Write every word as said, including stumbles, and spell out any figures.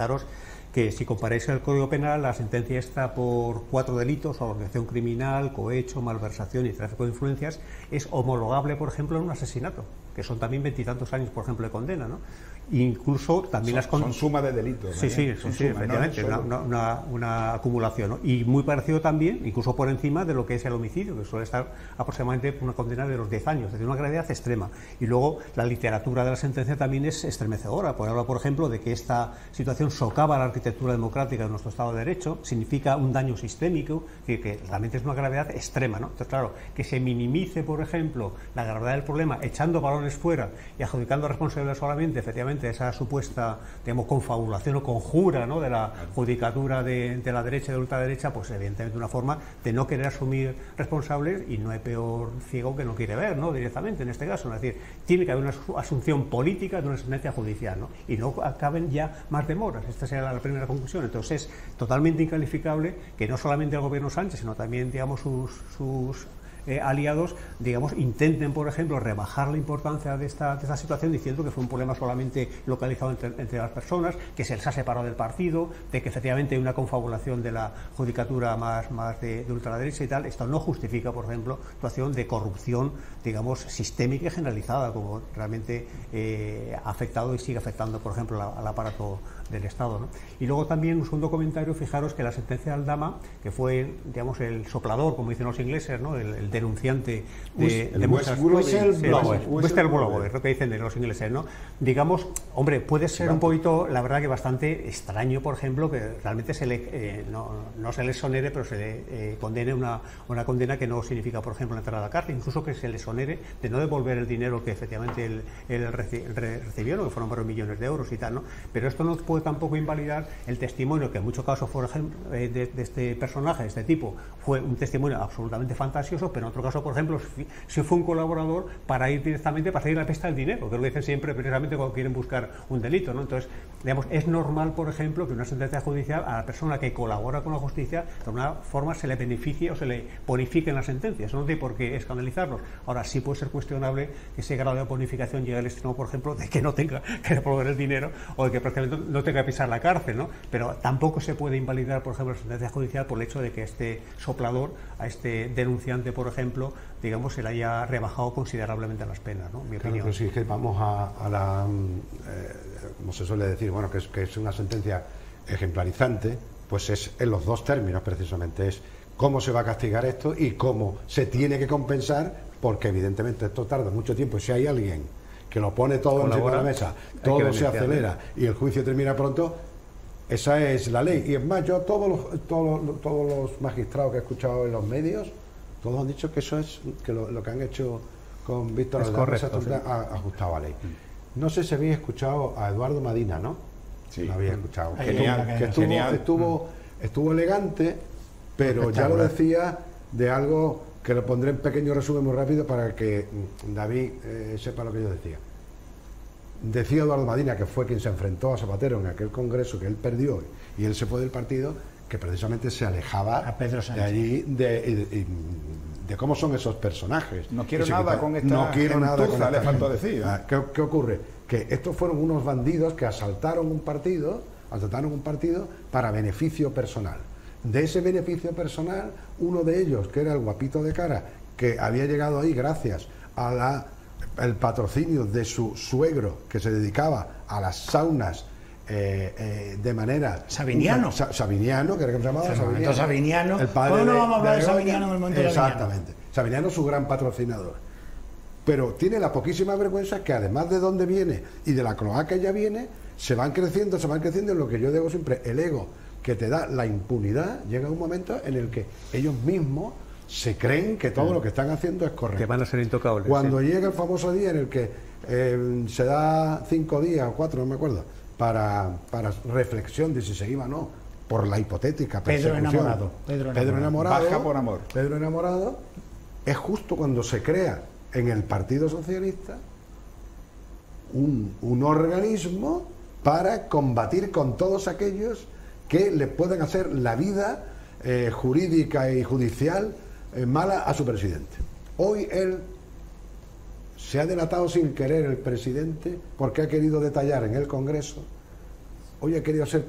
fijaros que si comparáis el Código Penal, la sentencia está por cuatro delitos: organización criminal, cohecho, malversación y tráfico de influencias, es homologable, por ejemplo, en un asesinato, que son también veintitantos años, por ejemplo, de condena, ¿no? Incluso también son, las... Son suma de delitos. Sí, sí, son sí, sí, suma, efectivamente, no una, una, una acumulación, ¿no? Y muy parecido también, incluso por encima de lo que es el homicidio, que suele estar aproximadamente una condena de los diez años, de una gravedad extrema. Y luego la literatura de la sentencia también es estremecedora, por hablar, por ejemplo, de que esta situación socava la arquitectura democrática de nuestro Estado de Derecho, significa un daño sistémico, que, que realmente es una gravedad extrema, ¿no? Entonces, claro, que se minimice, por ejemplo, la gravedad del problema echando balones fuera y adjudicando responsabilidad solamente, efectivamente, esa supuesta, digamos, confabulación o conjura, ¿no?, de la judicatura de, de la derecha y de la ultraderecha, pues evidentemente una forma de no querer asumir responsables, y no hay peor ciego que no quiere ver, ¿no?, directamente en este caso. Es decir, tiene que haber una asunción política de una sentencia judicial, ¿no?, y no acaben ya más demoras. Esta sería la primera conclusión. Entonces es totalmente incalificable que no solamente el gobierno Sánchez, sino también, digamos, sus, sus Eh, aliados, digamos, intenten, por ejemplo, rebajar la importancia de esta, de esta situación, diciendo que fue un problema solamente localizado entre, entre las personas, que se les ha separado del partido, de que efectivamente hay una confabulación de la judicatura más, más de, de ultraderecha y tal. Esto no justifica, por ejemplo, situación de corrupción, digamos, sistémica y generalizada, como realmente eh, ha afectado y sigue afectando, por ejemplo, la, al aparato del Estado, ¿no? Y luego también un segundo comentario: fijaros que la sentencia de Aldama, que fue, digamos, el soplador, como dicen los ingleses, ¿no?, el, el denunciante de, el de muchas whistleblower, whistleblower, es lo que dicen de los ingleses, ¿no? Digamos, hombre, puede ser un poquito, la verdad, que bastante extraño, por ejemplo, que realmente se le, eh, no, no se le exonere, pero se le eh, condene una, una condena que no significa, por ejemplo, entrar a la cárcel, incluso que se le exonere de no devolver el dinero que efectivamente él, él reci, re, recibió, ¿no?, que fueron varios millones de euros y tal, ¿no? Pero esto no puede tampoco invalidar el testimonio, que en muchos casos, por ejemplo, de, de este personaje, de este tipo, fue un testimonio absolutamente fantasioso, pero en otro caso, por ejemplo, si, si fue un colaborador para ir directamente, para seguir la pista del dinero, que lo dicen siempre precisamente cuando quieren buscar un delito, ¿no? Entonces, digamos, es normal, por ejemplo, que una sentencia judicial a la persona que colabora con la justicia, de alguna forma se le beneficie o se le bonifique en la sentencia. Eso no tiene por qué escandalizarlos. Ahora, sí puede ser cuestionable que ese grado de bonificación llegue al extremo, por ejemplo, de que no tenga que devolver el dinero, o de que prácticamente no tenga que pisar la cárcel, ¿no? Pero tampoco se puede invalidar, por ejemplo, la sentencia judicial por el hecho de que este soplador, a este denunciante, por ejemplo, digamos, se le haya rebajado considerablemente las penas, ¿no? Mi claro, opinión. pero si es que vamos a, a la, eh, como se suele decir, bueno, que es, que es una sentencia ejemplarizante, pues es en los dos términos precisamente, es cómo se va a castigar esto y cómo se tiene que compensar, porque evidentemente esto tarda mucho tiempo. Si hay alguien que lo pone todo encima de la mesa, todo se acelera y el juicio termina pronto, esa es la ley. Y es más, yo todos los, todos, todos los magistrados que he escuchado en los medios, todos han dicho que eso es, que lo, lo que han hecho con Víctor Aldama se ha ajustado a ley. No sé si habéis escuchado a Eduardo Madina, ¿no? Sí. Lo había escuchado. Genial, que estuvo, genial. estuvo, estuvo elegante, pero ya lo decía de algo que lo pondré en pequeño resumen muy rápido para que David eh, sepa lo que yo decía. Decía Eduardo Madina, que fue quien se enfrentó a Zapatero en aquel congreso que él perdió y él se fue del partido, que precisamente se alejaba a Pedro de allí de, de, de, de cómo son esos personajes. No quiero se nada quita, con esta no quiero nada con gentuza, esta le faltó gente. decir. Ah, ¿qué, ¿Qué ocurre? Que estos fueron unos bandidos que asaltaron un partido, asaltaron un partido para beneficio personal. De ese beneficio personal, uno de ellos, que era el guapito de cara, que había llegado ahí gracias a la el patrocinio de su suegro, que se dedicaba a las saunas eh, eh, de manera... Sabiniano. Sa, Sabiniano, que era que se llamaba Sabiniano. Sabiniano. El padre ¿Cómo no de, vamos a hablar de, de Sabiniano en el momento de Exactamente. Sabiniano es su gran patrocinador. Pero tiene la poquísima vergüenza que, además de dónde viene y de la cloaca que ella viene, se van creciendo, se van creciendo en lo que yo digo siempre, el ego que te da la impunidad. Llega un momento en el que ellos mismos se creen que todo lo que están haciendo es correcto. Que van a ser intocables. Cuando sí. llega el famoso día en el que eh, se da cinco días o cuatro, no me acuerdo, para, para reflexión de si se iba o no, por la hipotética Pedro enamorado. Pedro enamorado. Pedro enamorado. Baja por amor. Pedro enamorado es justo cuando se crea en el Partido Socialista un, un organismo para combatir con todos aquellos que le pueden hacer la vida eh, jurídica y judicial eh, mala a su presidente. Hoy él se ha delatado sin querer, el presidente, porque ha querido detallar en el Congreso, hoy ha querido ser